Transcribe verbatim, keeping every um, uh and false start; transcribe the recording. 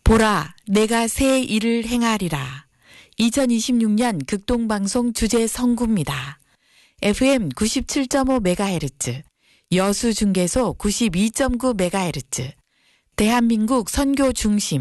보라, 내가 새 일을 행하리라. 이천이십육 년 극동방송 주제 선구입니다. 에프엠 구십칠 점 오 메가헤르츠, 여수중계소 구십이 점 구 메가헤르츠, 대한민국 선교 중심